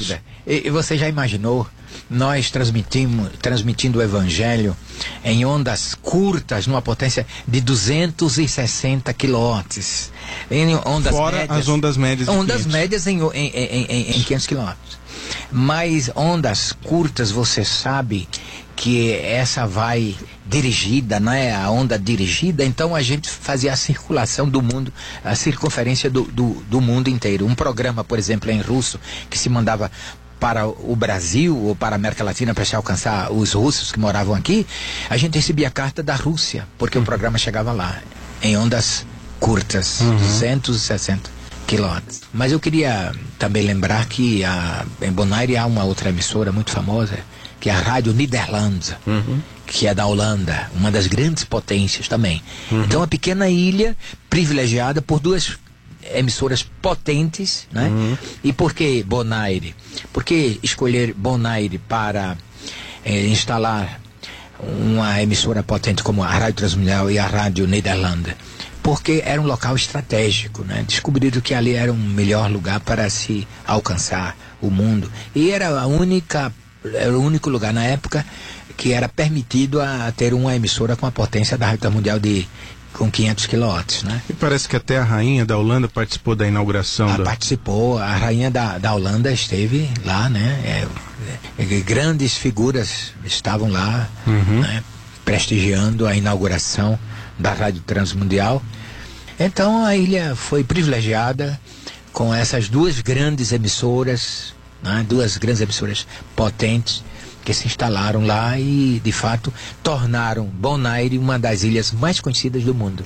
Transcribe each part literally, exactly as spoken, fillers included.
dúvida. E, e você já imaginou nós transmitimos, transmitindo o Evangelho em ondas curtas, numa potência de duzentos e sessenta quilowatts. Em ondas Fora médias, as ondas médias. Ondas médias em, em, em, em, em quinhentos quilowatts. Mas ondas curtas, você sabe que essa vai dirigida, né? A onda dirigida, então a gente fazia a circulação do mundo, a circunferência do, do, do mundo inteiro. Um programa, por exemplo, em russo, que se mandava para o Brasil ou para a América Latina para se alcançar os russos que moravam aqui, a gente recebia a carta da Rússia, porque o programa chegava lá, em ondas curtas, uhum. duzentos e sessenta quilowatts. Mas eu queria também lembrar que a, em Bonaire há uma outra emissora muito famosa, que é a Rádio Nederland, uhum. que é da Holanda, uma das grandes potências também. Uhum. Então, a pequena ilha privilegiada por duas emissoras potentes, né? Uhum. E por que Bonaire? Por que escolher Bonaire para eh, instalar uma emissora potente como a Rádio Transmundial e a Rádio Nederland? Porque era um local estratégico, né? Descobriram que ali era um melhor lugar para se alcançar o mundo. E era a única, era o único lugar na época que era permitido a ter uma emissora com a potência da Rádio Transmundial de com quinhentos quilowatts, né? E parece que até a rainha da Holanda participou da inauguração. Ela da... participou, a rainha da, da Holanda esteve lá, né? É, é, grandes figuras estavam lá, uhum. né? Prestigiando a inauguração da Rádio Transmundial. Então a ilha foi privilegiada com essas duas grandes emissoras, né? Duas grandes emissoras potentes que se instalaram lá e, de fato, tornaram Bonaire uma das ilhas mais conhecidas do mundo.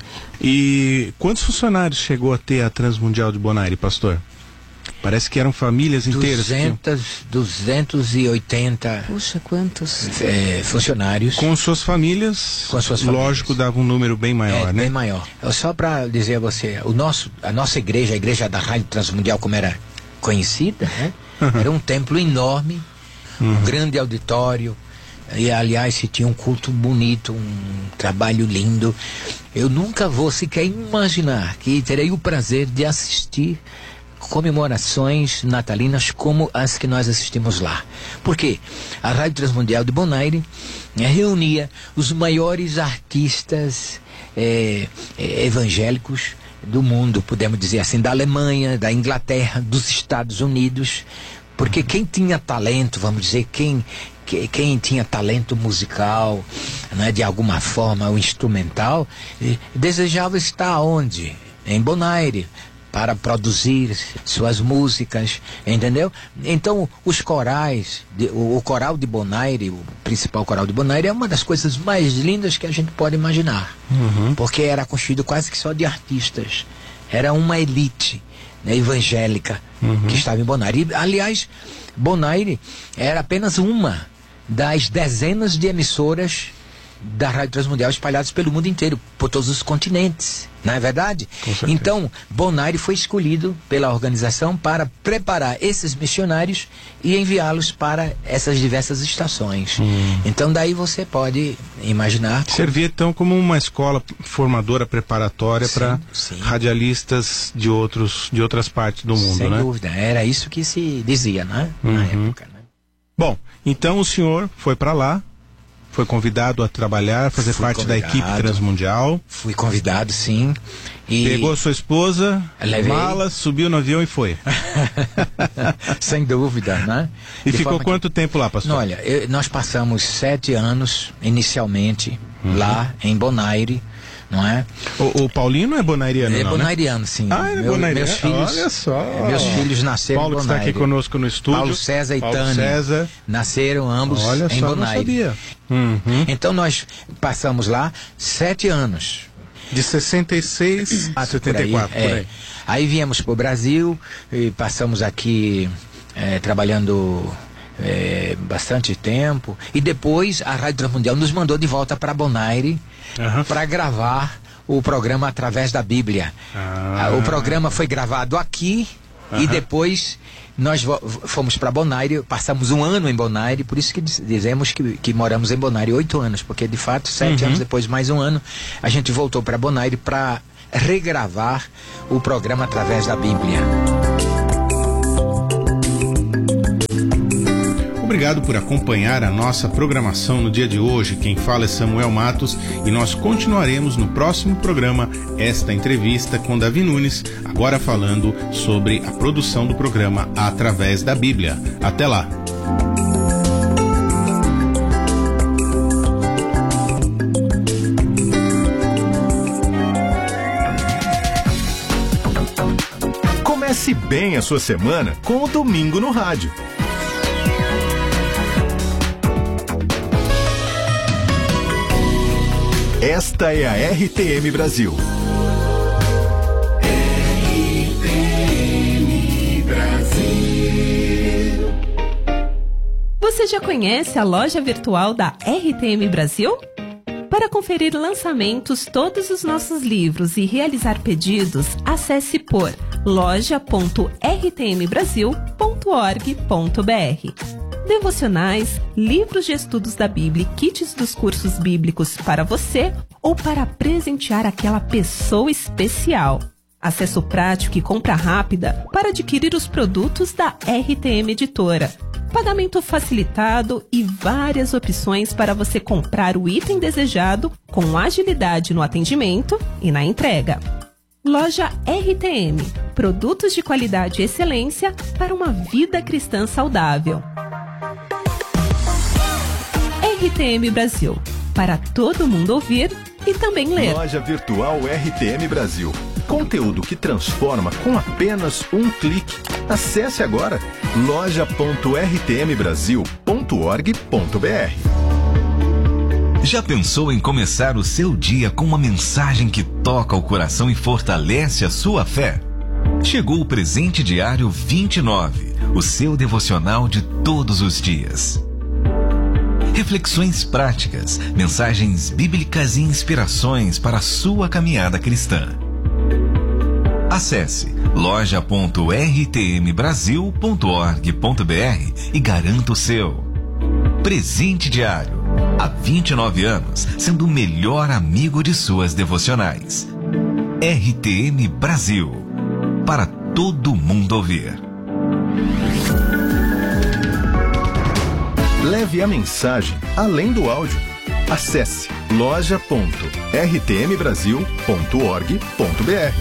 E quantos funcionários chegou a ter a Transmundial de Bonaire, pastor? Parece que eram famílias inteiras. duzentos, duzentos e oitenta. Puxa, quantos? É, funcionários. Com suas famílias, com suas famílias. Lógico, dava um número bem maior, é, né? Bem maior. Só para dizer a você, o nosso, a nossa igreja, a igreja da Rádio Transmundial, como era conhecida, né? Uhum. Era um templo enorme, uhum. um grande auditório, e aliás se tinha um culto bonito, um trabalho lindo. Eu nunca vou sequer imaginar que terei o prazer de assistir comemorações natalinas como as que nós assistimos lá. Porque a Rádio Transmundial de Bonaire eh, reunia os maiores artistas eh, eh, evangélicos do mundo, podemos dizer assim, da Alemanha, da Inglaterra, dos Estados Unidos. Porque quem tinha talento, vamos dizer, quem, que, quem tinha talento musical, né, de alguma forma, o instrumental, eh, desejava estar onde? Em Bonaire, para produzir suas músicas, entendeu? Então, os corais, de, o, o coral de Bonaire, o principal coral de Bonaire, é uma das coisas mais lindas que a gente pode imaginar. Uhum. Porque era constituído quase que só de artistas. Era uma elite, né, evangélica, uhum. que estava em Bonaire. E, aliás, Bonaire era apenas uma das dezenas de emissoras da Rádio Transmundial espalhadas pelo mundo inteiro, por todos os continentes, não é verdade? Então, Bonaire foi escolhido pela organização para preparar esses missionários e enviá-los para essas diversas estações. Hum. Então, daí você pode imaginar... Servia, então, como uma escola formadora preparatória para radialistas de, outros, de outras partes do mundo, Sem né? Sem dúvida, era isso que se dizia, né? Uhum. Na época, né? Bom, então o senhor foi para lá, foi convidado a trabalhar, fazer Fui parte da equipe Transmundial. Fui convidado, sim. E pegou a sua esposa, levei. malas, subiu no avião e foi. Sem dúvida, né? E De ficou quanto que... tempo lá, pastor? Olha, eu, nós passamos sete anos, inicialmente, uhum. lá em Bonaire, não é? O, o Paulinho não é bonairiano, é não, bonairiano, né? sim. Ah, é Meu, bonairiano. Meus filhos, olha só. Meus filhos nasceram Paulo em Bonaire. Paulo está aqui conosco no estúdio. Paulo César e Paulo Tânia. César. Nasceram ambos olha em só, Bonaire. Não sabia. Uhum. Então nós passamos lá sete anos. De sessenta e seis a setenta e quatro, por aí. É. Aí viemos para o Brasil e passamos aqui é, trabalhando é, bastante tempo. E depois a Rádio Transmundial nos mandou de volta para Bonaire uhum. para gravar o programa Através da Bíblia. Ah. O programa foi gravado aqui uhum. e depois nós fomos para Bonaire, passamos um ano em Bonaire, por isso que dizemos que, que moramos em Bonaire oito anos, porque de fato sete uhum. anos depois, mais um ano, a gente voltou para Bonaire para regravar o programa Através da Bíblia. obrigado por acompanhar a nossa programação no dia de hoje. Quem fala é Samuel Matos e nós continuaremos no próximo programa esta entrevista com Davi Nunes, agora falando sobre a produção do programa através da Bíblia. Até lá! Comece bem a sua semana com o Domingo no Rádio. Esta é a R T M Brasil. R T M Brasil. Você já conhece a loja virtual da R T M Brasil? Para conferir lançamentos, todos os nossos livros e realizar pedidos, acesse por loja ponto r t m brasil ponto org ponto b r. Devocionais, livros de estudos da Bíblia e kits dos cursos bíblicos para você ou para presentear aquela pessoa especial. Acesso prático e compra rápida para adquirir os produtos da R T M Editora. Pagamento facilitado e várias opções para você comprar o item desejado com agilidade no atendimento e na entrega. Loja R T M. Produtos de qualidade e excelência para uma vida cristã saudável. R T M Brasil. Para todo mundo ouvir e também ler. Loja Virtual R T M Brasil. Conteúdo que transforma com apenas um clique. Acesse agora loja ponto r t m brasil ponto org ponto b r. Já pensou em começar o seu dia com uma mensagem que toca o coração e fortalece a sua fé? Chegou o Presente Diário vinte e nove, o seu devocional de todos os dias. Reflexões práticas, mensagens bíblicas e inspirações para a sua caminhada cristã. Acesse loja ponto r t m brasil ponto org ponto b r e garanta o seu. Presente Diário. Há vinte e nove anos, sendo o melhor amigo de suas devocionais. R T M Brasil. Para todo mundo ouvir. Leve a mensagem além do áudio. Acesse loja ponto r t m brasil ponto org ponto b r.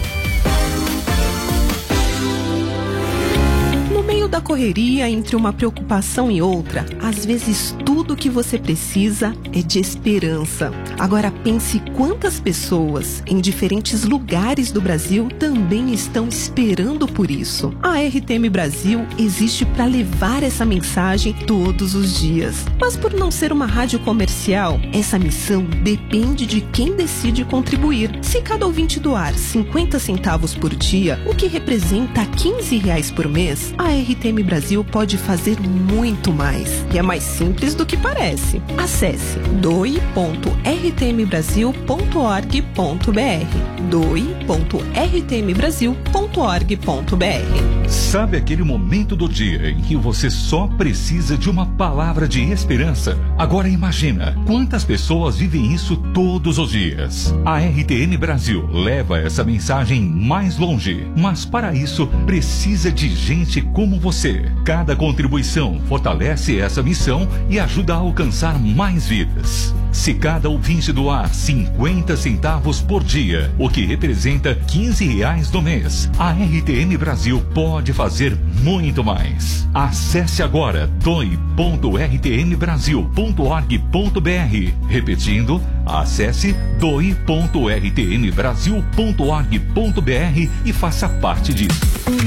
No meio da correria, entre uma preocupação e outra, às vezes tudo o que você precisa é de esperança. Agora pense quantas pessoas em diferentes lugares do Brasil também estão esperando por isso. A R T M Brasil existe para levar essa mensagem todos os dias. Mas por não ser uma rádio comercial, essa missão depende de quem decide contribuir. Se cada ouvinte doar cinquenta centavos por dia, o que representa quinze reais por mês, a R T M Brasil pode fazer muito mais. E é mais simples do que parece. Acesse doe ponto r t m brasil ponto org ponto b r. doe ponto r t m brasil ponto org ponto b r. Sabe aquele momento do dia em que você só precisa de uma palavra de esperança? Agora imagina quantas pessoas vivem isso todos os dias. A R T M Brasil leva essa mensagem mais longe, mas para isso precisa de gente como você. Cada contribuição fortalece essa missão e ajuda a alcançar mais vidas. Se cada ouvinte doar cinquenta centavos por dia, o que representa quinze reais no mês, a R T M Brasil pode fazer muito mais. Acesse agora doe ponto r t m brasil ponto org ponto b r. Repetindo, acesse doe ponto r t m brasil ponto org ponto b r e faça parte disso.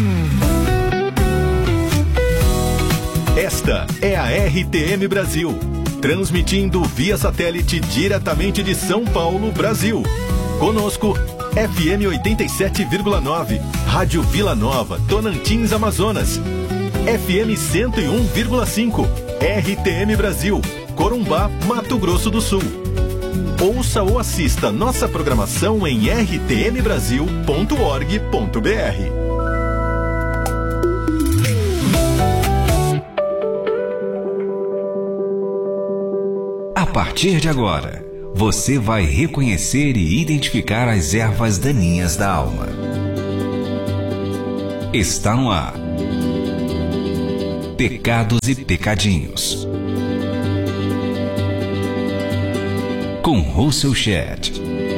Esta é a R T M Brasil, transmitindo via satélite diretamente de São Paulo, Brasil. Conosco, F M oitenta e sete vírgula nove, Rádio Vila Nova, Tocantins, Amazonas. F M cento e um vírgula cinco, R T M Brasil, Corumbá, Mato Grosso do Sul. Ouça ou assista nossa programação em r t m brasil ponto org ponto b r. A partir de agora, você vai reconhecer e identificar as ervas daninhas da alma. Está no ar. Pecados e Pecadinhos, com Russell Shedd.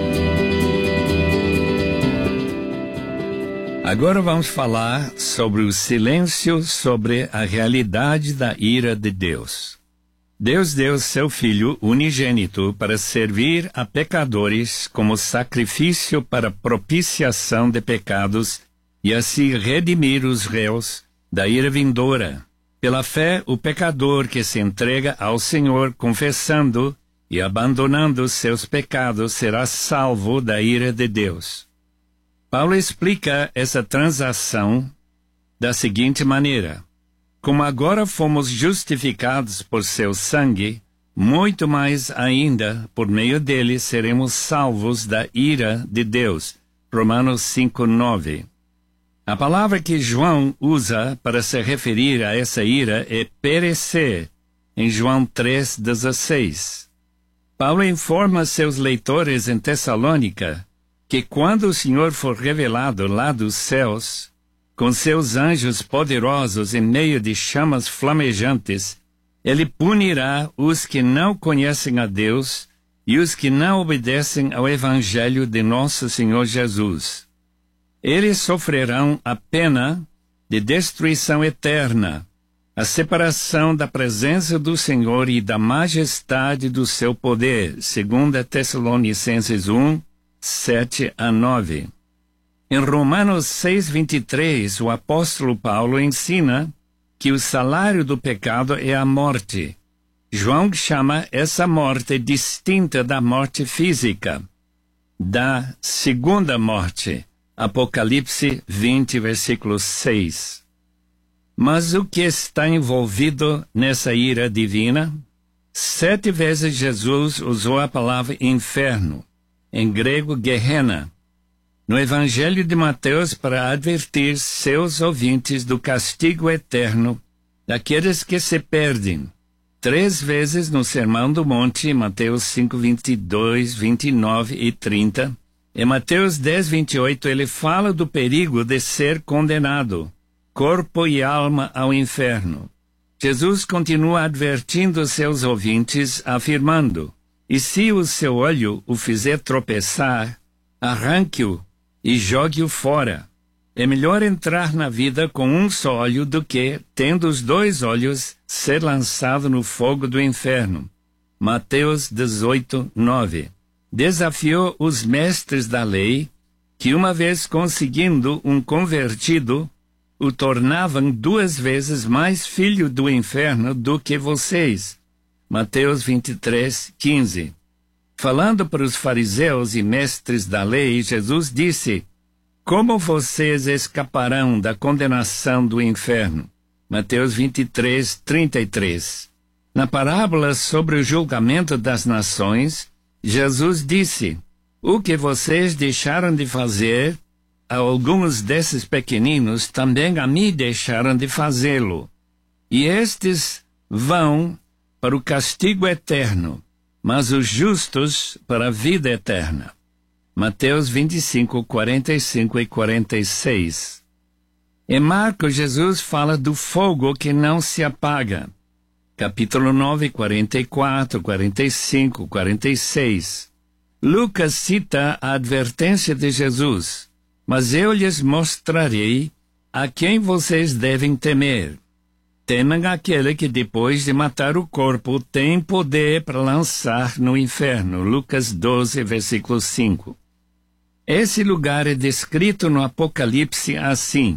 Agora vamos falar sobre o silêncio sobre a realidade da ira de Deus. Deus deu seu Filho unigênito para servir a pecadores como sacrifício para propiciação de pecados e assim redimir os réus da ira vindoura. Pela fé, o pecador que se entrega ao Senhor confessando e abandonando seus pecados será salvo da ira de Deus. Paulo explica essa transação da seguinte maneira: como agora fomos justificados por seu sangue, muito mais ainda, por meio dele, seremos salvos da ira de Deus. Romanos cinco, nove. A palavra que João usa para se referir a essa ira é perecer, em João três, dezesseis. Paulo informa seus leitores em Tessalônica que quando o Senhor for revelado lá dos céus, com seus anjos poderosos em meio de chamas flamejantes, ele punirá os que não conhecem a Deus e os que não obedecem ao Evangelho de nosso Senhor Jesus. Eles sofrerão a pena de destruição eterna, a separação da presença do Senhor e da majestade do seu poder, segundo Tessalonicenses um, sete a nove. Em Romanos seis, vinte e três, o apóstolo Paulo ensina que o salário do pecado é a morte. João chama essa morte distinta da morte física, da segunda morte. Apocalipse vinte, versículo seis. Mas o que está envolvido nessa ira divina? Sete vezes Jesus usou a palavra inferno, em grego Gehenna, no Evangelho de Mateus para advertir seus ouvintes do castigo eterno daqueles que se perdem. Três vezes no Sermão do Monte, Mateus cinco, vinte e dois, vinte e nove e trinta. Em Mateus dez, vinte e oito, ele fala do perigo de ser condenado, corpo e alma, ao inferno. Jesus continua advertindo seus ouvintes, afirmando: e se o seu olho o fizer tropeçar, arranque-o e jogue-o fora. É melhor entrar na vida com um só olho do que, tendo os dois olhos, ser lançado no fogo do inferno. Mateus dezoito, nove. Desafiou os mestres da lei, que uma vez conseguindo um convertido, o tornavam duas vezes mais filho do inferno do que vocês. Mateus vinte e três, quinze. Falando para os fariseus e mestres da lei, Jesus disse: como vocês escaparão da condenação do inferno? Mateus vinte e três, trinta e três. Na parábola sobre o julgamento das nações, Jesus disse: o que vocês deixaram de fazer a alguns desses pequeninos, também a mim deixaram de fazê-lo. E estes vão para o castigo eterno, mas os justos para a vida eterna. Mateus vinte e cinco, quarenta e cinco e quarenta e seis. Em Marcos, Jesus fala do fogo que não se apaga. Capítulo nove, quarenta e quatro, quarenta e cinco, quarenta e seis. Lucas cita a advertência de Jesus: mas eu lhes mostrarei a quem vocês devem temer. Temem aquele que depois de matar o corpo tem poder para lançar no inferno. Lucas doze, versículo cinco. Esse lugar é descrito no Apocalipse assim: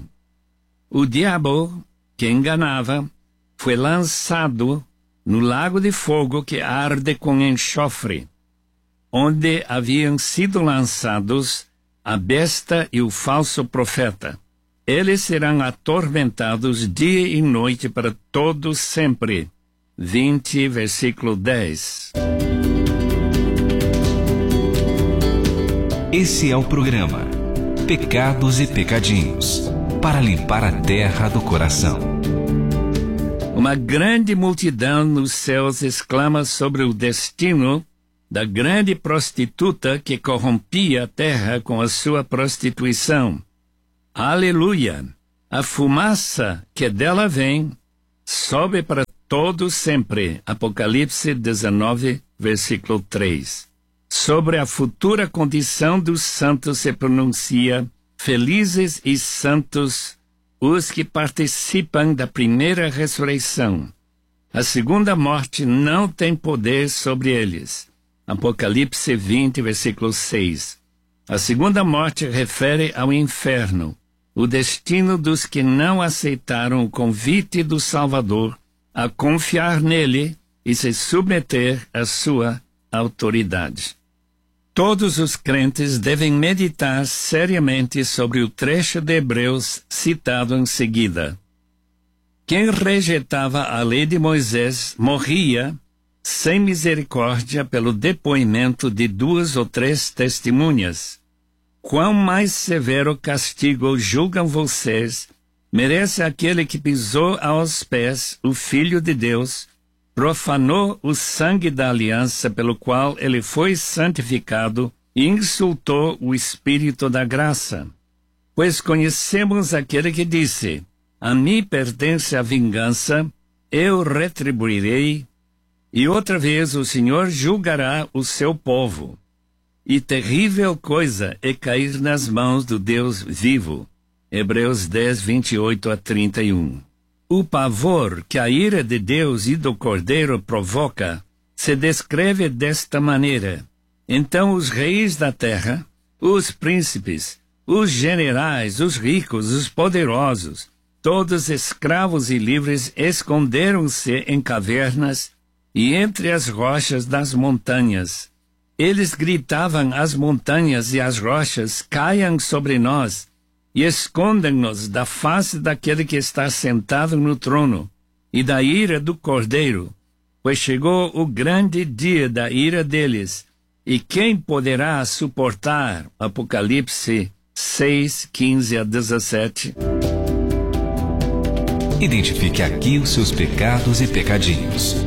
o diabo, que enganava, foi lançado no lago de fogo que arde com enxofre, onde haviam sido lançados a besta e o falso profeta. Eles serão atormentados dia e noite para todo sempre. vinte, versículo dez. Esse é o programa Pecados e Pecadinhos, para limpar a terra do coração. Uma grande multidão nos céus exclama sobre o destino da grande prostituta que corrompia a terra com a sua prostituição. Aleluia! A fumaça que dela vem sobe para todo sempre. Apocalipse dezenove, versículo três. Sobre a futura condição dos santos se pronuncia: felizes e santos os que participam da primeira ressurreição. A segunda morte não tem poder sobre eles. Apocalipse vinte, versículo seis. A segunda morte refere ao inferno, o destino dos que não aceitaram o convite do Salvador a confiar nele e se submeter à sua autoridade. Todos os crentes devem meditar seriamente sobre o trecho de Hebreus citado em seguida. Quem rejeitava a lei de Moisés morria sem misericórdia pelo depoimento de duas ou três testemunhas. Quão mais severo castigo julgam vocês merece aquele que pisou aos pés o Filho de Deus, profanou o sangue da aliança pelo qual ele foi santificado e insultou o Espírito da graça. Pois conhecemos aquele que disse: a mim pertence a vingança, eu retribuirei, e outra vez o Senhor julgará o seu povo. E terrível coisa é cair nas mãos do Deus vivo. Hebreus dez, vinte e oito a trinta e um. O pavor que a ira de Deus e do Cordeiro provoca se descreve desta maneira: então os reis da terra, os príncipes, os generais, os ricos, os poderosos, todos escravos e livres, esconderam-se em cavernas e entre as rochas das montanhas. Eles gritavam às montanhas e às rochas: caiam sobre nós e escondam-nos da face daquele que está sentado no trono e da ira do Cordeiro, pois chegou o grande dia da ira deles. E quem poderá suportar? Apocalipse seis, quinze a dezessete. Identifique aqui os seus pecados e pecadinhos.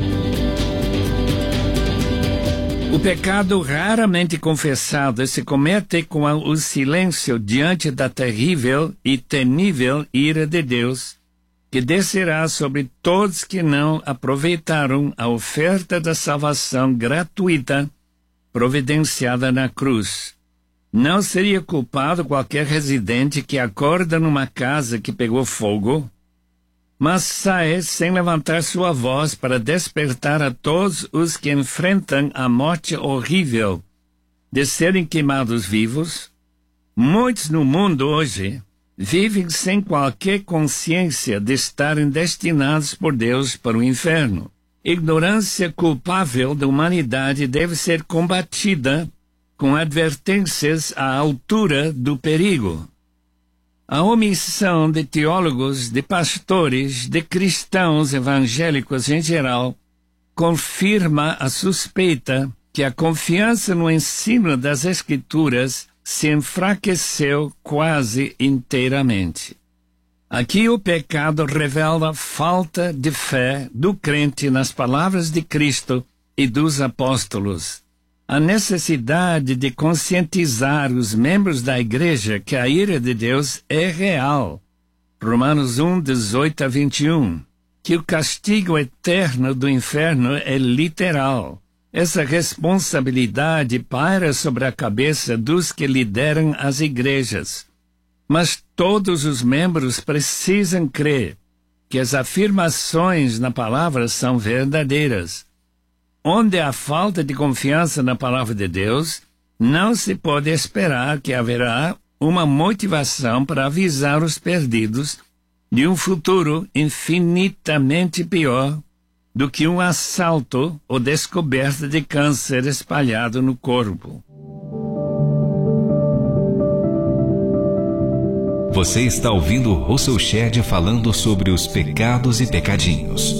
O pecado raramente confessado se comete com o silêncio diante da terrível e temível ira de Deus, que descerá sobre todos que não aproveitaram a oferta da salvação gratuita providenciada na cruz. Não seria culpado qualquer residente que acorda numa casa que pegou fogo, mas sai sem levantar sua voz para despertar a todos os que enfrentam a morte horrível de serem queimados vivos? Muitos no mundo hoje vivem sem qualquer consciência de estarem destinados por Deus para o inferno. Ignorância culpável da humanidade deve ser combatida com advertências à altura do perigo. A omissão de teólogos, de pastores, de cristãos evangélicos em geral, confirma a suspeita que a confiança no ensino das Escrituras se enfraqueceu quase inteiramente. Aqui o pecado revela falta de fé do crente nas palavras de Cristo e dos apóstolos. A necessidade de conscientizar os membros da igreja que a ira de Deus é real. Romanos um, dezoito a vinte e um. Que o castigo eterno do inferno é literal. Essa responsabilidade paira sobre a cabeça dos que lideram as igrejas. Mas todos os membros precisam crer que as afirmações na palavra são verdadeiras. Onde há falta de confiança na palavra de Deus, não se pode esperar que haverá uma motivação para avisar os perdidos de um futuro infinitamente pior do que um assalto ou descoberta de câncer espalhado no corpo. Você está ouvindo Russell Shedd falando sobre os pecados e pecadinhos.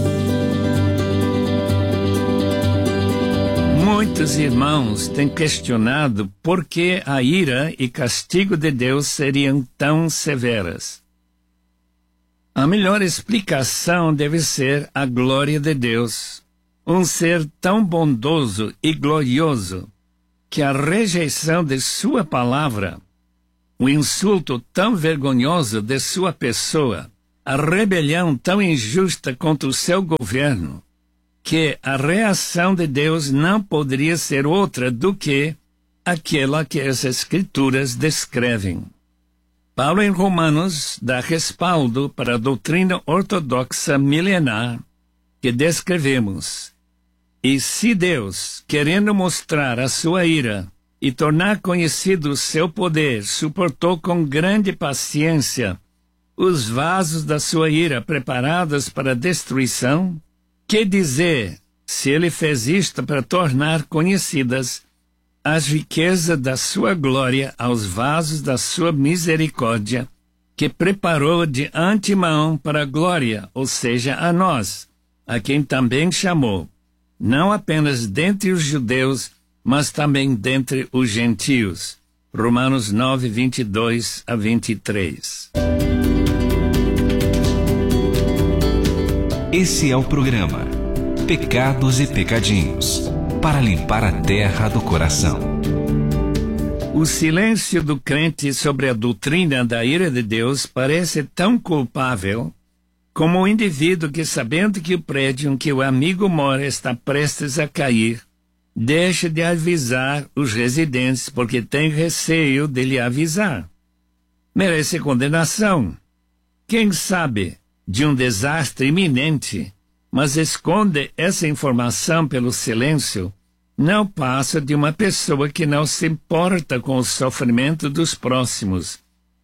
Muitos irmãos têm questionado por que a ira e castigo de Deus seriam tão severas. A melhor explicação deve ser a glória de Deus, um ser tão bondoso e glorioso que a rejeição de sua palavra, o insulto tão vergonhoso de sua pessoa, a rebelião tão injusta contra o seu governo, que a reação de Deus não poderia ser outra do que aquela que as Escrituras descrevem. Paulo, em Romanos, dá respaldo para a doutrina ortodoxa milenar que descrevemos. E se Deus, querendo mostrar a sua ira e tornar conhecido o seu poder, suportou com grande paciência os vasos da sua ira preparados para a destruição, que dizer, se ele fez isto para tornar conhecidas as riquezas da sua glória aos vasos da sua misericórdia, que preparou de antemão para a glória, ou seja, a nós, a quem também chamou, não apenas dentre os judeus, mas também dentre os gentios. Romanos nove, vinte e dois a vinte e três. Esse é o programa Pecados e Pecadinhos, para limpar a terra do coração. O silêncio do crente sobre a doutrina da ira de Deus parece tão culpável como o indivíduo que, sabendo que o prédio em que o amigo mora está prestes a cair, deixa de avisar os residentes porque tem receio de lhe avisar. Merece condenação. Quem sabe de um desastre iminente, mas esconde essa informação pelo silêncio, não passa de uma pessoa que não se importa com o sofrimento dos próximos.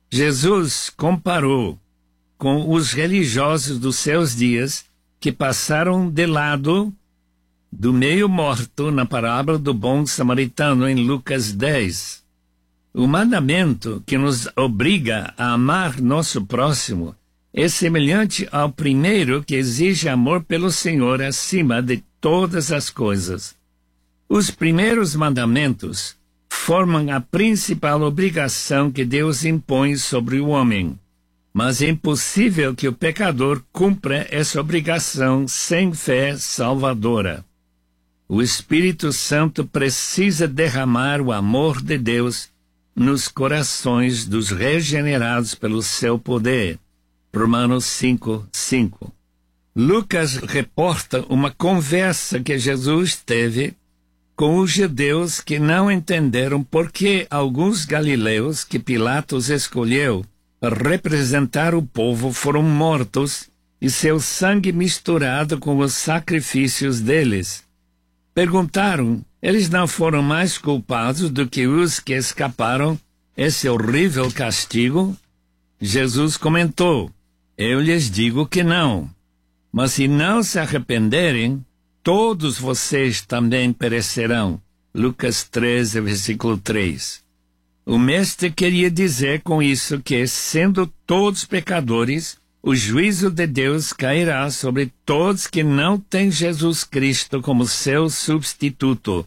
Jesus comparou com os religiosos dos seus dias que passaram de lado do meio morto na parábola do bom samaritano em Lucas dez. O mandamento que nos obriga a amar nosso próximo é semelhante ao primeiro, que exige amor pelo Senhor acima de todas as coisas. Os primeiros mandamentos formam a principal obrigação que Deus impõe sobre o homem, mas é impossível que o pecador cumpra essa obrigação sem fé salvadora. O Espírito Santo precisa derramar o amor de Deus nos corações dos regenerados pelo seu poder. Romanos cinco, cinco. Lucas reporta uma conversa que Jesus teve com os judeus que não entenderam por que alguns galileus que Pilatos escolheu para representar o povo foram mortos e seu sangue misturado com os sacrifícios deles. Perguntaram, eles não foram mais culpados do que os que escaparam esse horrível castigo? Jesus comentou, eu lhes digo que não, mas se não se arrependerem, todos vocês também perecerão. Lucas treze, versículo três. O mestre queria dizer com isso que, sendo todos pecadores, o juízo de Deus cairá sobre todos que não têm Jesus Cristo como seu substituto,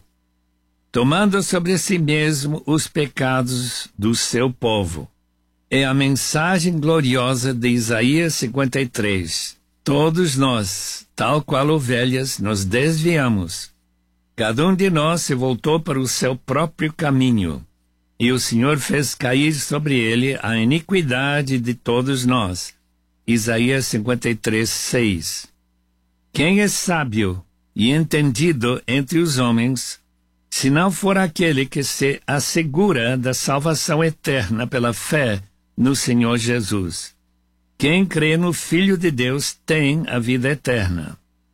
tomando sobre si mesmo os pecados do seu povo. É a mensagem gloriosa de Isaías cinquenta e três. Todos nós, tal qual ovelhas, nos desviamos. Cada um de nós se voltou para o seu próprio caminho, e o Senhor fez cair sobre ele a iniquidade de todos nós. Isaías cinquenta e três, seis. Quem é sábio e entendido entre os homens, se não for aquele que se assegura da salvação eterna pela fé no Senhor Jesus? Quem crê no Filho de Deus tem a vida eterna.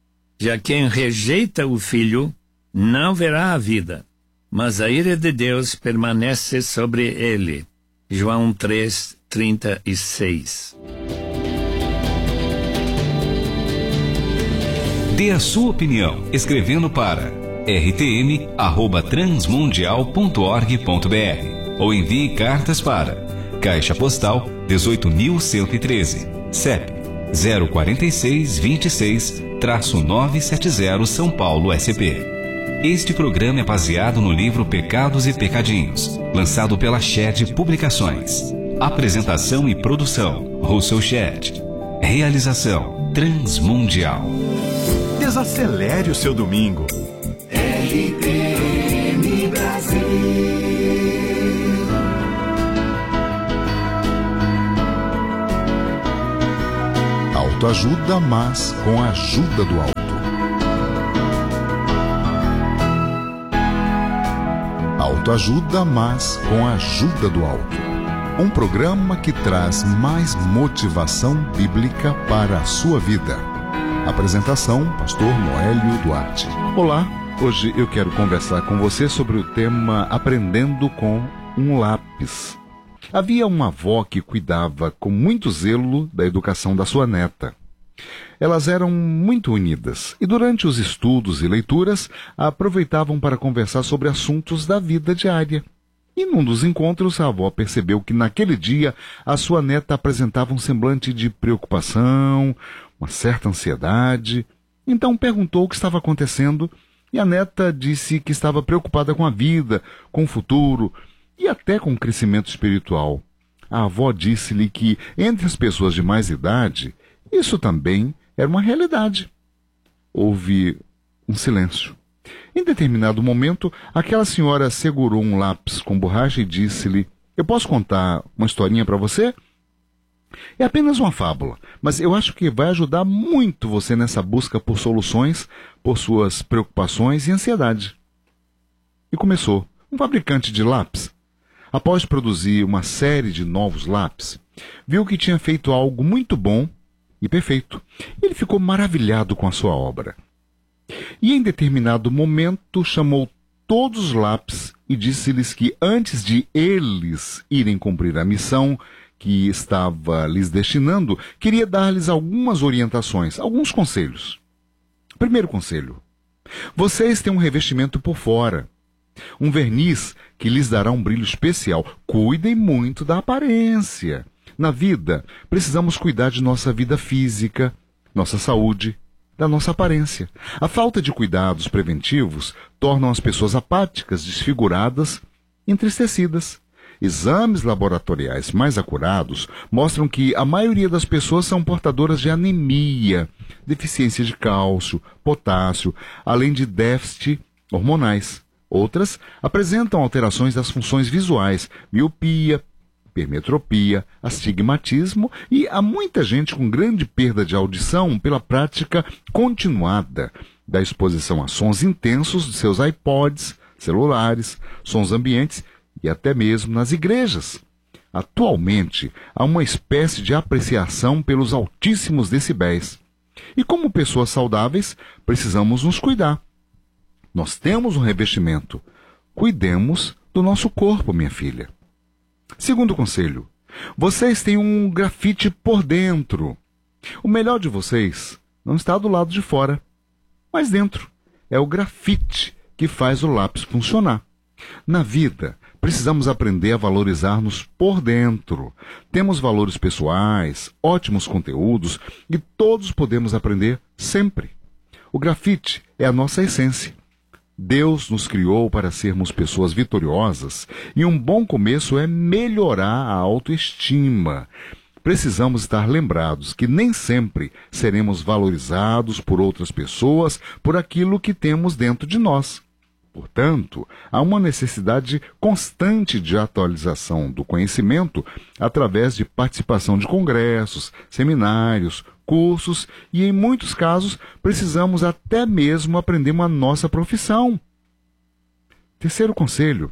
Já quem rejeita o Filho não verá a vida, mas a ira de Deus permanece sobre ele. João três, trinta e seis. Dê a sua opinião escrevendo para r t m arroba transmundial ponto org ponto b r ou envie cartas para Caixa Postal dezoito mil cento e treze, C E P zero quatro seis, vinte e seis, novecentos e setenta, São Paulo, S P. Este programa é baseado no livro Pecados e Pecadinhos, lançado pela Shed Publicações. Apresentação e produção, Russell Shed. Realização, Transmundial. Desacelere o seu domingo. R T M Brasil. Autoajuda, mas com a ajuda do alto. Autoajuda, mas com a ajuda do alto. Um programa que traz mais motivação bíblica para a sua vida. Apresentação, pastor Noélio Duarte. Olá, hoje eu quero conversar com você sobre o tema Aprendendo com um Lápis. Havia uma avó que cuidava com muito zelo da educação da sua neta. Elas eram muito unidas e durante os estudos e leituras aproveitavam para conversar sobre assuntos da vida diária. E num dos encontros a avó percebeu que naquele dia a sua neta apresentava um semblante de preocupação, uma certa ansiedade. Então perguntou o que estava acontecendo e a neta disse que estava preocupada com a vida, com o futuro e até com o crescimento espiritual. A avó disse-lhe que entre as pessoas de mais idade isso também era uma realidade. Houve um silêncio. Em determinado momento, aquela senhora segurou um lápis com borracha e disse-lhe: "Eu posso contar uma historinha para você? É apenas uma fábula, mas eu acho que vai ajudar muito você nessa busca por soluções, por suas preocupações e ansiedade." E começou. Um fabricante de lápis, após produzir uma série de novos lápis, viu que tinha feito algo muito bom e perfeito. Ele ficou maravilhado com a sua obra. E em determinado momento chamou todos os lápis e disse-lhes que antes de eles irem cumprir a missão que estava lhes destinando, queria dar-lhes algumas orientações, alguns conselhos. Primeiro conselho: vocês têm um revestimento por fora, um verniz que lhes dará um brilho especial. Cuidem muito da aparência. Na vida, precisamos cuidar de nossa vida física, nossa saúde, da nossa aparência. A falta de cuidados preventivos tornam as pessoas apáticas, desfiguradas, entristecidas. Exames laboratoriais mais acurados mostram que a maioria das pessoas são portadoras de anemia, deficiência de cálcio, potássio, além de déficit hormonais. Outras apresentam alterações das funções visuais, miopia, hipermetropia, astigmatismo e há muita gente com grande perda de audição pela prática continuada da exposição a sons intensos de seus iPods, celulares, sons ambientes e até mesmo nas igrejas. Atualmente, há uma espécie de apreciação pelos altíssimos decibéis. E como pessoas saudáveis, precisamos nos cuidar. Nós temos um revestimento. Cuidemos do nosso corpo, minha filha. Segundo conselho: vocês têm um grafite por dentro. O melhor de vocês não está do lado de fora, mas dentro. É o grafite que faz o lápis funcionar. Na vida, precisamos aprender a valorizar-nos por dentro. Temos valores pessoais, ótimos conteúdos e todos podemos aprender sempre. O grafite é a nossa essência. Deus nos criou para sermos pessoas vitoriosas e um bom começo é melhorar a autoestima. Precisamos estar lembrados que nem sempre seremos valorizados por outras pessoas por aquilo que temos dentro de nós. Portanto, há uma necessidade constante de atualização do conhecimento através de participação de congressos, seminários, cursos e, em muitos casos, precisamos até mesmo aprender uma nossa profissão. Terceiro conselho: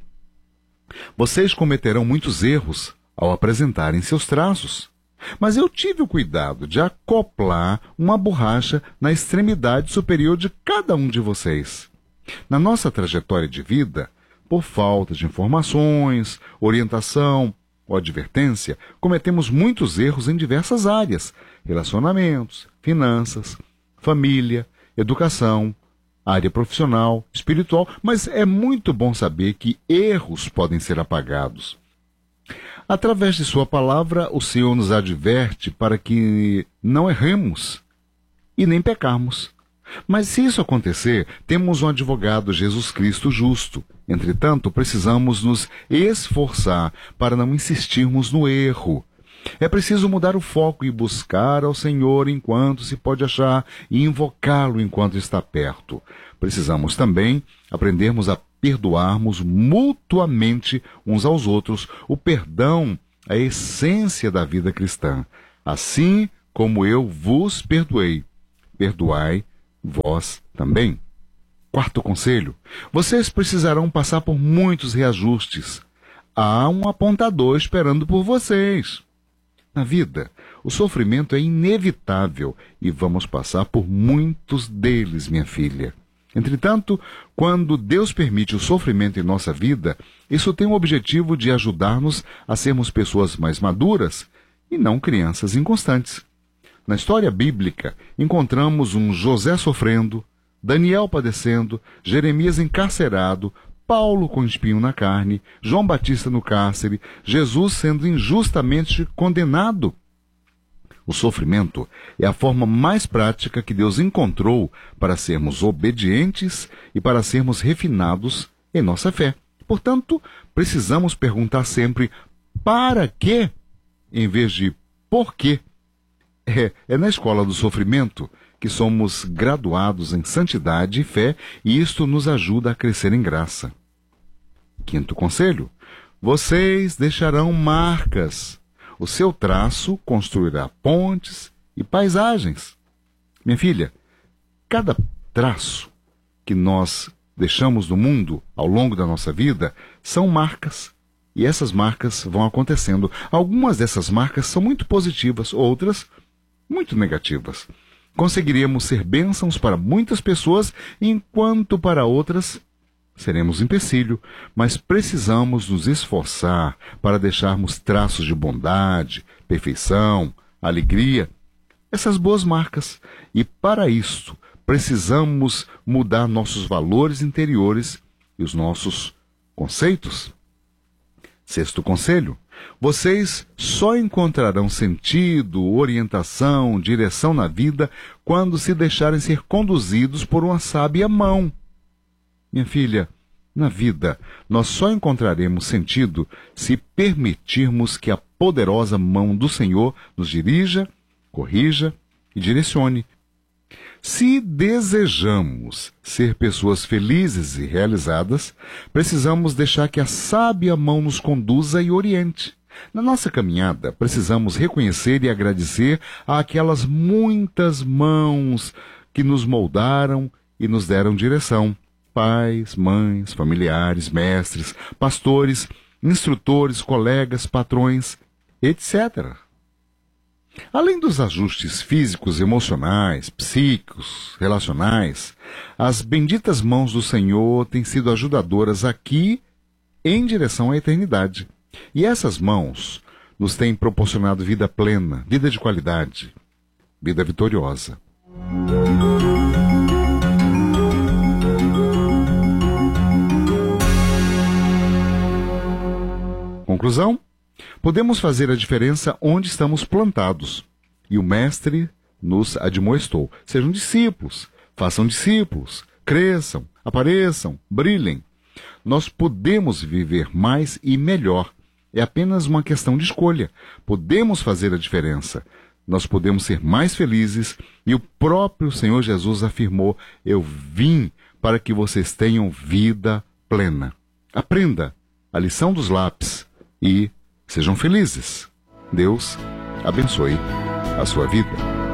vocês cometerão muitos erros ao apresentarem seus traços. Mas eu tive o cuidado de acoplar uma borracha na extremidade superior de cada um de vocês. Na nossa trajetória de vida, por falta de informações, orientação ou advertência, cometemos muitos erros em diversas áreas: relacionamentos, finanças, família, educação, área profissional, espiritual, mas é muito bom saber que erros podem ser apagados. Através de sua palavra, o Senhor nos adverte para que não erremos e nem pecarmos. Mas se isso acontecer, temos um advogado, Jesus Cristo justo. Entretanto, precisamos nos esforçar para não insistirmos no erro. É preciso mudar o foco e buscar ao Senhor enquanto se pode achar e invocá-lo enquanto está perto. Precisamos também aprendermos a perdoarmos mutuamente uns aos outros. O perdão é a essência da vida cristã. Assim, como eu vos perdoei, perdoai vós também. Quarto conselho: vocês precisarão passar por muitos reajustes. Há um apontador esperando por vocês. Na vida, o sofrimento é inevitável e vamos passar por muitos deles, minha filha. Entretanto, quando Deus permite o sofrimento em nossa vida, isso tem o objetivo de ajudar-nos a sermos pessoas mais maduras e não crianças inconstantes. Na história bíblica, encontramos um José sofrendo, Daniel padecendo, Jeremias encarcerado, Paulo com espinho na carne, João Batista no cárcere, Jesus sendo injustamente condenado. O sofrimento é a forma mais prática que Deus encontrou para sermos obedientes e para sermos refinados em nossa fé. Portanto, precisamos perguntar sempre para quê, em vez de por quê. É, é na escola do sofrimento que somos graduados em santidade e fé, e isto nos ajuda a crescer em graça. Quinto conselho: vocês deixarão marcas. O seu traço construirá pontes e paisagens. Minha filha, cada traço que nós deixamos no mundo ao longo da nossa vida são marcas. E essas marcas vão acontecendo. Algumas dessas marcas são muito positivas, outras muito negativas. Conseguiremos ser bênçãos para muitas pessoas, enquanto para outras seremos empecilho, mas precisamos nos esforçar para deixarmos traços de bondade, perfeição, alegria, essas boas marcas. E para isso, precisamos mudar nossos valores interiores e os nossos conceitos. Sexto conselho: vocês só encontrarão sentido, orientação, direção na vida quando se deixarem ser conduzidos por uma sábia mão. Minha filha, na vida, nós só encontraremos sentido se permitirmos que a poderosa mão do Senhor nos dirija, corrija e direcione. Se desejamos ser pessoas felizes e realizadas, precisamos deixar que a sábia mão nos conduza e oriente. Na nossa caminhada, precisamos reconhecer e agradecer àquelas muitas mãos que nos moldaram e nos deram direção. Pais, mães, familiares, mestres, pastores, instrutores, colegas, patrões, etcétera. Além dos ajustes físicos, emocionais, psíquicos, relacionais, as benditas mãos do Senhor têm sido ajudadoras aqui em direção à eternidade. E essas mãos nos têm proporcionado vida plena, vida de qualidade, vida vitoriosa. Conclusão: podemos fazer a diferença onde estamos plantados. E o Mestre nos admoestou: sejam discípulos, façam discípulos, cresçam, apareçam, brilhem. Nós podemos viver mais e melhor. É apenas uma questão de escolha. Podemos fazer a diferença. Nós podemos ser mais felizes. E o próprio Senhor Jesus afirmou: eu vim para que vocês tenham vida plena. Aprenda a lição dos lápis e sejam felizes. Deus abençoe a sua vida.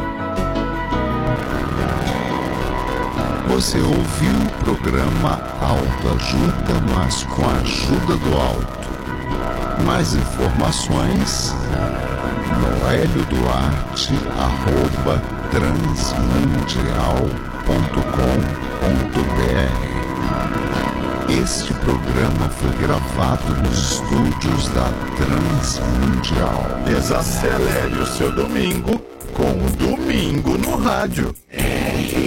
Você ouviu o programa Autoajuda, mas com a ajuda do alto. Mais informações no hélio duarte arroba transmundial ponto com ponto br. Este programa foi gravado nos estúdios da Transmundial. Desacelere o seu domingo com o Domingo no Rádio.